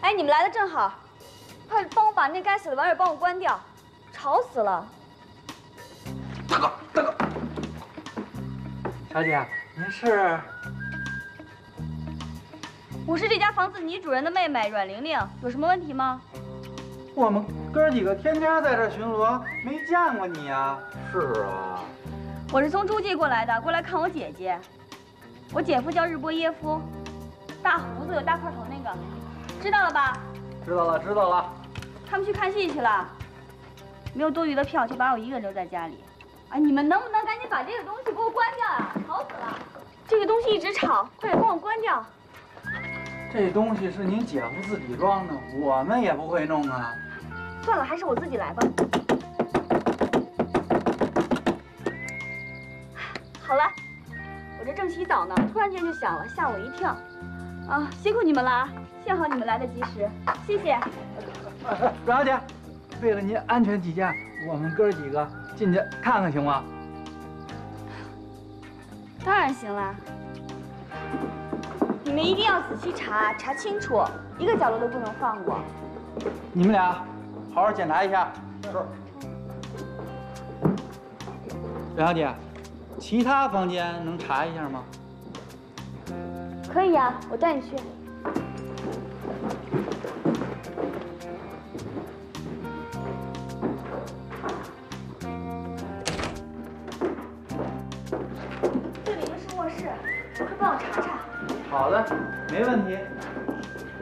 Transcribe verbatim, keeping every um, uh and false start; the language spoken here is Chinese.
哎，你们来的正好，快帮我把那该死的玩意儿帮我关掉，吵死了！ 大哥，大哥，小姐，您是？ 我是这家房子女主人的妹妹阮玲玲，有什么问题吗？ 我们哥几个天天在这巡逻，没见过你呀。是啊， 我是从诸暨过来的，过来看我姐姐。我姐夫叫日波耶夫，大胡子有大块头那个，知道了吧？ 知道了，知道了。 他们去看戏去了，没有多余的票，就把我一个人留在家里。哎，你们能不能赶紧把这个东西给我关掉啊？吵死了！这个东西一直吵，快点帮我关掉。 这东西是您姐夫自己装的，我们也不会弄啊。 算了，还是我自己来吧。好了，我这正洗澡呢，突然间就响了，吓我一跳。啊，辛苦你们了啊！幸好你们来得及时，谢谢。 阮小姐，为了您安全起见，我们哥几个进去看看行吗？ 当然行啦。你们一定要仔细查，查清楚，一个角落都不能放过。 你们俩好好检查一下。是。阮小姐，其他房间能查一下吗？ 可以呀，我带你去。这里就是卧室，快帮我查查。 好的，没问题。